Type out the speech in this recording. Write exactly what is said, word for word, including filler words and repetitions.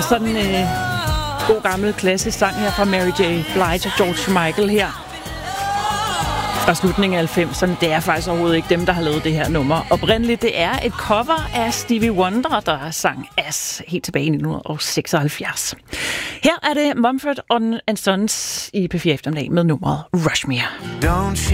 sådan en øh, god gammel klassisk sang her fra Mary J. Blige og George Michael her. Og slutningen af halvfemserne, det er faktisk overhovedet ikke dem, der har lavet det her nummer. Oprindeligt, det er et cover af Stevie Wonder, der sang As helt tilbage i nitten seksoghalvfjerds. Her er det Mumford and Sons i P fire Eftermiddag med nummeret Rush Me.